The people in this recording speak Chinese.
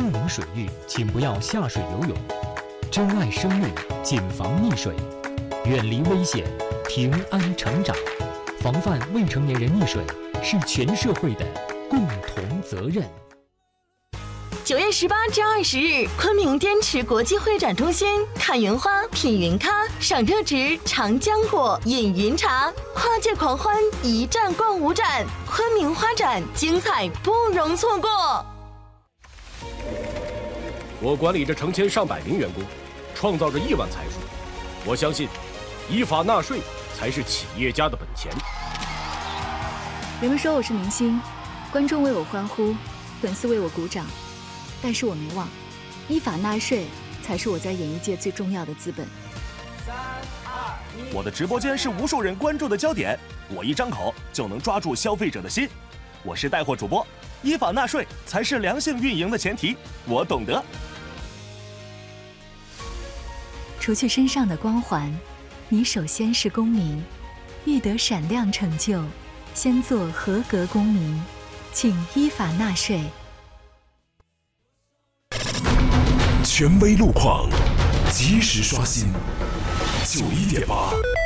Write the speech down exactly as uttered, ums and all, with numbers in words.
特能水域请不要下水游泳。珍爱生命，谨防溺水，远离危险，平安成长。防范未成年人溺水是全社会的共同责任。 九月十八至二十日，昆明滇池国际会展中心看云花、品云咖、赏热植、尝浆果、饮云茶，跨界狂欢，一站逛五展，昆明花展精彩不容错过。 我管理着成千上百名员工，创造着亿万财富。我相信，依法纳税才是企业家的本钱。 人们说我是明星，观众为我欢呼，粉丝为我鼓掌。但是我没忘，依法纳税才是我在演艺界最重要的资本。 我的直播间是无数人关注的焦点，我一张口就能抓住消费者的心。我是带货主播，依法纳税才是良性运营的前提，我懂得。 除去身上的光环，你首先是公民，欲得闪亮成就，先做合格公民，请依法纳税。 权威路况，及时刷新。九一点八。